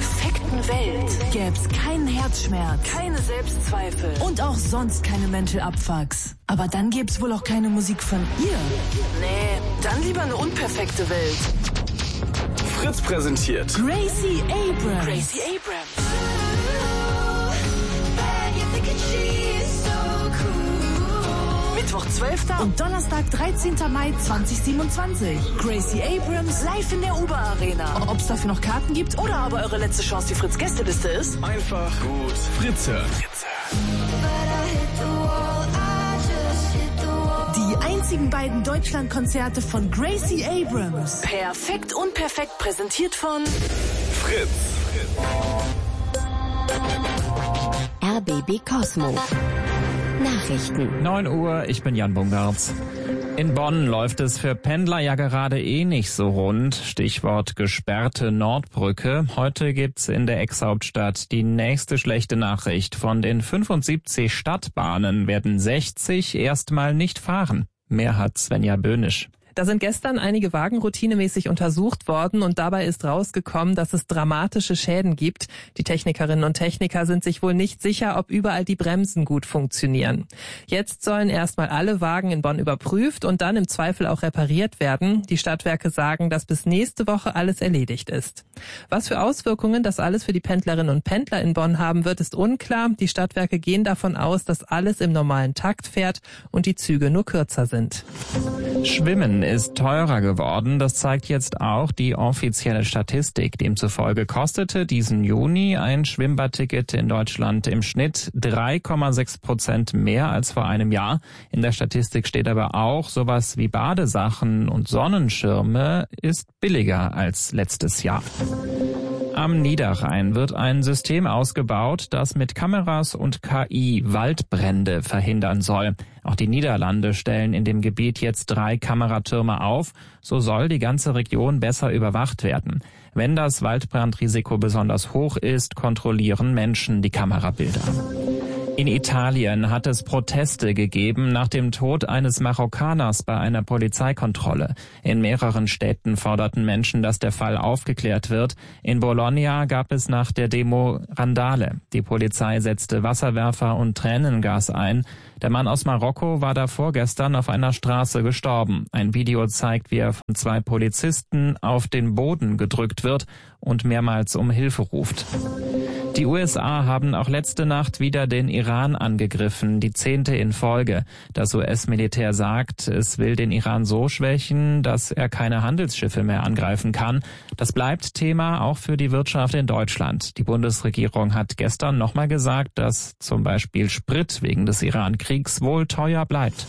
perfekten Welt gäb's keinen Herzschmerz, keine Selbstzweifel und auch sonst keine Mental Abfucks. Aber dann gäb's wohl auch keine Musik von ihr. Nee, dann lieber eine unperfekte Welt. Fritz präsentiert Gracie Abrams. Mittwoch 12. und Donnerstag 13. Mai 2027. Gracie Abrams live in der Uber Arena. Ob es dafür noch Karten gibt oder aber eure letzte Chance die Fritz Gästeliste ist? einfach gut Fritz hören. Die einzigen beiden Deutschlandkonzerte von Gracie Abrams. Perfekt unperfekt präsentiert von Fritz. RBB Cosmo. Nachrichten. 9 Uhr, ich bin Jan Bungartz. In Bonn läuft es für Pendler ja gerade nicht so rund. Stichwort gesperrte Nordbrücke. Heute gibt's in der Ex-Hauptstadt die nächste schlechte Nachricht. Von den 75 Stadtbahnen werden 60 erstmal nicht fahren. Mehr hat Svenja Böhnisch. Da sind gestern einige Wagen routinemäßig untersucht worden und dabei ist rausgekommen, dass es dramatische Schäden gibt. Die Technikerinnen und Techniker sind sich wohl nicht sicher, ob überall die Bremsen gut funktionieren. Jetzt sollen erstmal alle Wagen in Bonn überprüft und dann im Zweifel auch repariert werden. Die Stadtwerke sagen, dass bis nächste Woche alles erledigt ist. Was für Auswirkungen das alles für die Pendlerinnen und Pendler in Bonn haben wird, ist unklar. Die Stadtwerke gehen davon aus, dass alles im normalen Takt fährt und die Züge nur kürzer sind. Schwimmen ist teurer geworden. Das zeigt jetzt auch die offizielle Statistik. Demzufolge kostete diesen Juni ein Schwimmbadticket in Deutschland im Schnitt 3,6% mehr als vor einem Jahr. In der Statistik steht aber auch, sowas wie Badesachen und Sonnenschirme ist billiger als letztes Jahr. Am Niederrhein wird ein System ausgebaut, das mit Kameras und KI Waldbrände verhindern soll. Auch die Niederlande stellen in dem Gebiet jetzt 3 Kameratürme auf. So soll die ganze Region besser überwacht werden. Wenn das Waldbrandrisiko besonders hoch ist, kontrollieren Menschen die Kamerabilder. In Italien hat es Proteste gegeben nach dem Tod eines Marokkaners bei einer Polizeikontrolle. In mehreren Städten forderten Menschen, dass der Fall aufgeklärt wird. In Bologna gab es nach der Demo Randale. Die Polizei setzte Wasserwerfer und Tränengas ein. Der Mann aus Marokko war da vorgestern auf einer Straße gestorben. Ein Video zeigt, wie er von 2 Polizisten auf den Boden gedrückt wird und mehrmals um Hilfe ruft. Die USA haben auch letzte Nacht wieder den Iran angegriffen, die 10. in Folge. Das US-Militär sagt, es will den Iran so schwächen, dass er keine Handelsschiffe mehr angreifen kann. Das bleibt Thema auch für die Wirtschaft in Deutschland. Die Bundesregierung hat gestern nochmal gesagt, dass zum Beispiel Sprit wegen des Iran-Kriegs wohl teuer bleibt.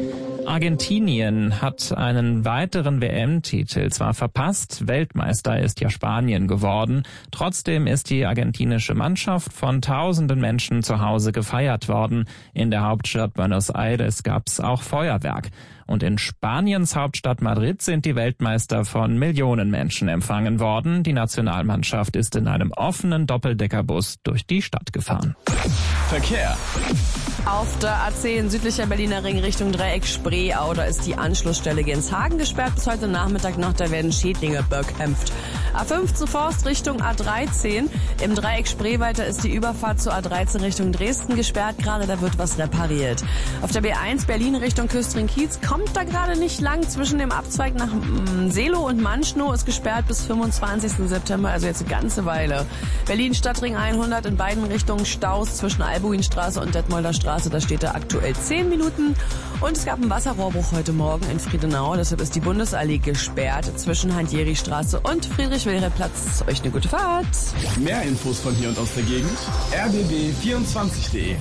Argentinien hat einen weiteren WM-Titel zwar verpasst, Weltmeister ist ja Spanien geworden. Trotzdem ist die argentinische Mannschaft von tausenden Menschen zu Hause gefeiert worden. In der Hauptstadt Buenos Aires gab's auch Feuerwerk. Und in Spaniens Hauptstadt Madrid sind die Weltmeister von Millionen Menschen empfangen worden. Die Nationalmannschaft ist in einem offenen Doppeldeckerbus durch die Stadt gefahren. Verkehr. Auf der A10 südlicher Berliner Ring Richtung Dreieck Spreeau, da ist die Anschlussstelle Genshagen gesperrt bis heute Nachmittag noch, da werden Schädlinge bekämpft. A15 Forst Richtung A13, im Dreieck Spreewald, da ist die Überfahrt zur A13 Richtung Dresden gesperrt, gerade da wird was repariert. Auf der B1 Berlin Richtung Küstring-Kiez kommt da gerade nicht lang, zwischen dem Abzweig nach Seelow und Manschnow ist gesperrt bis 25. September, also jetzt eine ganze Weile. Berlin Stadtring 100 in beiden Richtungen Staus zwischen Albuinstraße und Detmolder Straße, da steht da aktuell 10 Minuten. Und es gab einen Wasserrohrbruch heute Morgen in Friedenau, deshalb ist die Bundesallee gesperrt zwischen Heinz-Jeri-Straße und Friedrich-Wilhelm-Platz. Euch eine gute Fahrt. Mehr Infos von hier und aus der Gegend. rbb24.de.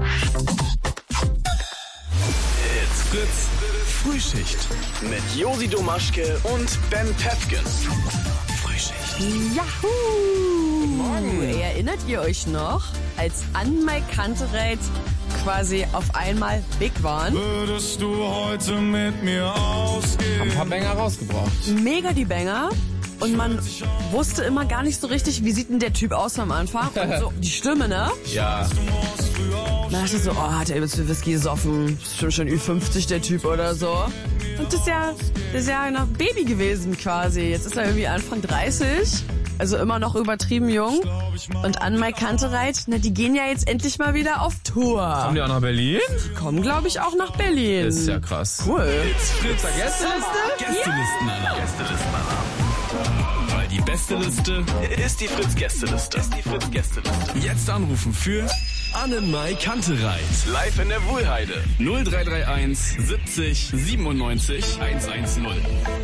It's Fritz Frühschicht mit Josi Domaschke und Ben Pefken. Frühschicht. Yahoo! Guten Morgen. Erinnert ihr euch noch, als An Mai Kantereit quasi auf einmal big waren? Würdest du heute mit mir ausgehen? Ein paar Banger rausgebracht. Mega die Banger. Und man wusste immer gar nicht so richtig, wie sieht denn der Typ aus am Anfang? Und so, die Stimme, ne? Ja. Dann dachte ich so, oh, hat er übelst viel Whisky gesoffen? Ist schon Ü50 der Typ oder so. Und das ist ja noch Baby gewesen quasi. Jetzt ist er irgendwie Anfang 30. Also immer noch übertrieben jung. Und Anne-Mai Kantereit, die gehen ja jetzt endlich mal wieder auf Tour. Kommen die auch nach Berlin? Kommen, glaube ich, auch nach Berlin. Das ist ja krass. Cool. Fritz, Gästeliste? Gästelisten-Alarm. Weil die beste Liste ist die Fritz-Gästeliste. Jetzt anrufen für Anne-Mai Kantereit. Live in der Wuhlheide. 0331 70 97 110.